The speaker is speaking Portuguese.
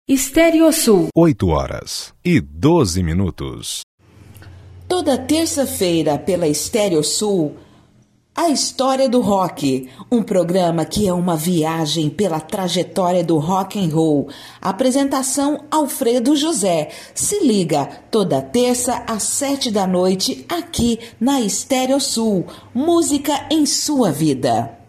Estéreo Sul. 8h12. Toda terça-feira pela Estéreo Sul, a história do rock, um programa que é uma viagem pela trajetória do rock and roll. Apresentação Alfredo José. Se liga, toda terça às 7 da noite aqui na Estéreo Sul. Música em sua vida.